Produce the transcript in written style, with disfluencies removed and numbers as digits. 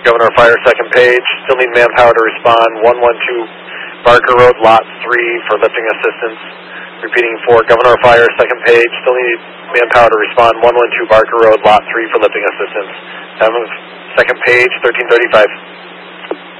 Governor Fire, second page. Still need manpower to respond. 112 Barker Road, Lot 3 for lifting assistance. Repeating for Governor Fire, second page. Still need manpower to respond. 112 Barker Road, Lot 3 for lifting assistance. Second page, 1335.